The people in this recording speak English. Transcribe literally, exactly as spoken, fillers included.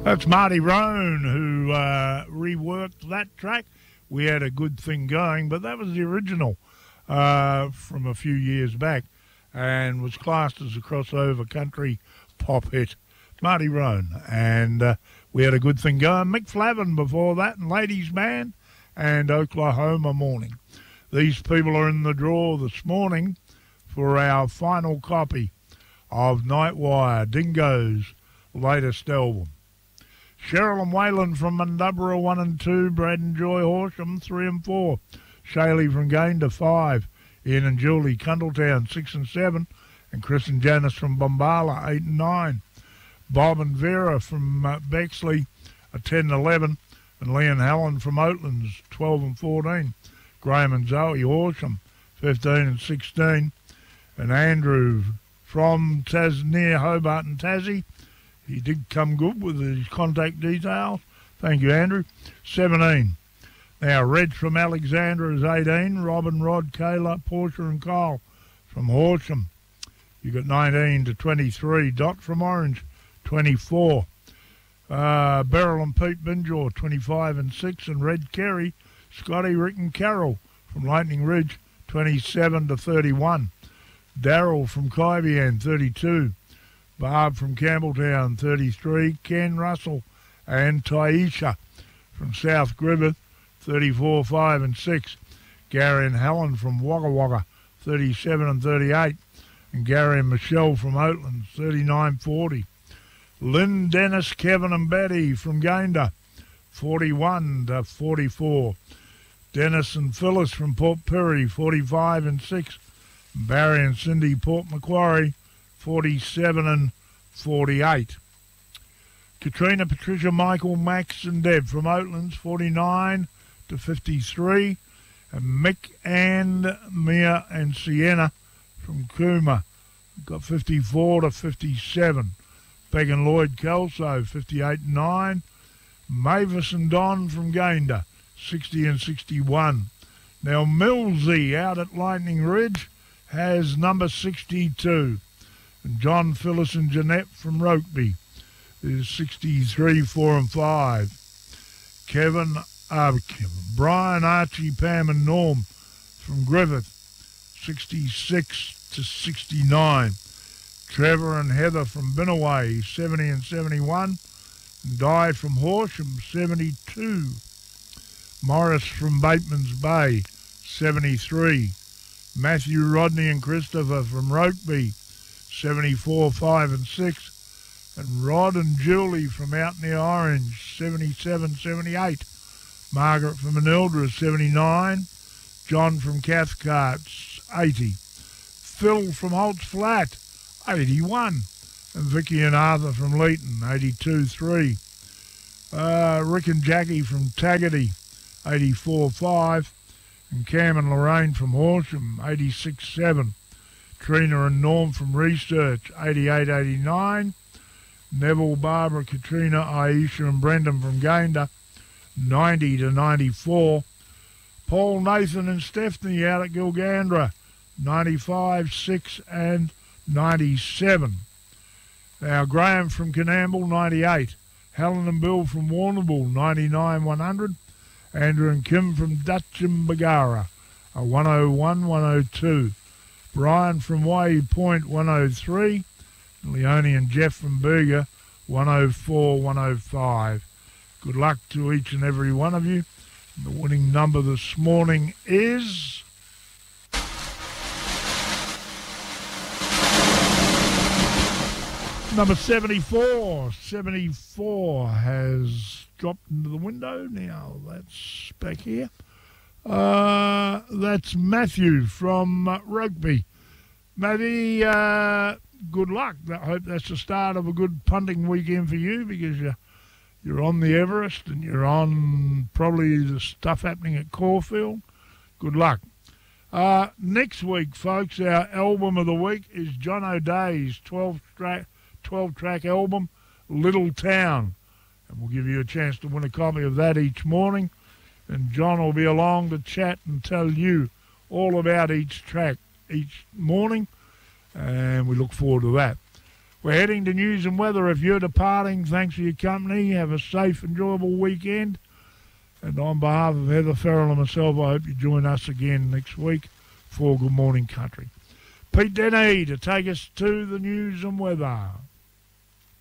That's Marty Roan who uh, reworked that track. We had a good thing going, but that was the original uh, from a few years back and was classed as a crossover country pop hit. Marty Roan. And uh, we had a good thing going. Mick Flavin before that, and Ladies Man and Oklahoma Morning. These people are in the draw this morning for our final copy of Nightwire, Dingo's latest album. Cheryl and Waylon from Mundubbera, one and two. Brad and Joy Horsham, three and four. Shaylee from Gayndah, five. Ian and Julie, Cundletown, six and seven. And Chris and Janice from Bombala, eight and nine. Bob and Vera from uh, Bexley, a ten and eleven. And Lee and Helen from Oatlands, twelve and fourteen. Graham and Zoe Horsham, fifteen and sixteen. And Andrew from Tas near Hobart and Tassie. He did come good with his contact details. Thank you, Andrew. seventeen. Now, Reg from Alexandra is eighteen. Robin, Rod, Kayla, Portia and Kyle from Horsham. You got nineteen to twenty-three. Dot from Orange, twenty-four. Uh, Beryl and Pete Binjaw, twenty-five and six. And Red Kerry, Scotty, Rick and Carol from Lightning Ridge, twenty-seven to thirty-one. Daryl from Kybian, thirty-two. Barb from Campbelltown, thirty-three. Ken Russell and Taisha from South Griffith, thirty-four, five and six. Gary and Helen from Wagga Wagga, thirty-seven and thirty-eight. And Gary and Michelle from Oatlands, thirty-nine, forty. Lynn, Dennis, Kevin and Betty from Gayndah, forty-one to forty-four. Dennis and Phyllis from Port Pirie, forty-five and six. Barry and Cindy, Port Macquarie, forty-seven and forty-eight. Katrina, Patricia, Michael, Max and Deb from Oatlands, forty-nine to fifty-three. And Mick and Mia and Sienna from Cooma got fifty-four to fifty-seven. Peg and Lloyd Kelso, fifty-eight and nine. Mavis and Don from Gayndah, sixty and sixty-one. Now Millsy out at Lightning Ridge has number sixty-two. And John, Phyllis and Jeanette from Rokeby is sixty-three, four and five. Kevin, uh, Kevin, Brian, Archie, Pam and Norm from Griffith, sixty-six to sixty-nine. Trevor and Heather from Binnaway, seventy and seventy-one. And Di from Horsham, seventy-two. Morris from Bateman's Bay, seventy-three. Matthew, Rodney and Christopher from Rokeby, seventy-four, five and six. And Rod and Julie from out near Orange, seventy-seven, seventy-eight. Margaret from Manildra, seventy-nine. John from Cathcart's, eighty. Phil from Holt's Flat, eighty-one. And Vicky and Arthur from Leeton, eighty-two, three. Uh, Rick and Jackie from Tagaty, eighty-four, five. And Cam and Lorraine from Horsham, eighty-six, seven. Trina and Norm from Research, eighty-eight, eighty-nine. Neville, Barbara, Katrina, Aisha and Brendan from Gayndah, ninety to ninety-four. Paul, Nathan and Stephanie out at Gilgandra, ninety-five, six and ninety-seven. Now Graham from Canamble, ninety-eight. Helen and Bill from Warrnambool, ninety-nine, one hundred. Andrew and Kim from Dutcham Bagara, a one oh one, one oh two. Brian from Wai Point, one oh three. Leone and Jeff from Berger, one oh four, one oh five. Good luck to each and every one of you. The winning number this morning is number seventy-four. seventy-four has dropped into the window. Now that's back here. Uh, that's Matthew from uh, Rugby. Matthew, uh, good luck. I hope that's the start of a good punting weekend for you, because you're, you're on the Everest and you're on probably the stuff happening at Caulfield. Good luck. Uh, next week, folks, our album of the week is John O'Day's twelve-track twelve-track album, Little Town. And we'll give you a chance to win a copy of that each morning. And John will be along to chat and tell you all about each track each morning. And we look forward to that. We're heading to news and weather. If you're departing, thanks for your company. Have a safe, enjoyable weekend. And on behalf of Heather Farrell and myself, I hope you join us again next week for Good Morning Country. Pete Denny to take us to the news and weather.